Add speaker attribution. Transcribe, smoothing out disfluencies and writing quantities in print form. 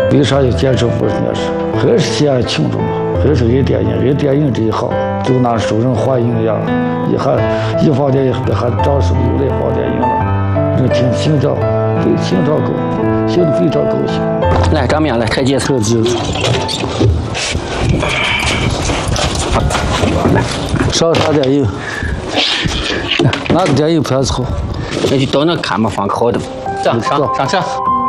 Speaker 1: 为啥要坚持不是那事？还是喜爱群众嘛，还是爱电影，爱电影这一行，就拿受人欢迎呀。一放电影还找是不是又来放电影了？这挺心照，对心照高，心里非常高兴。
Speaker 2: 来，张明来开机车机。来，
Speaker 1: 上啥电影？哪个电影片子好？
Speaker 2: 那就到那看嘛，放好的。上车。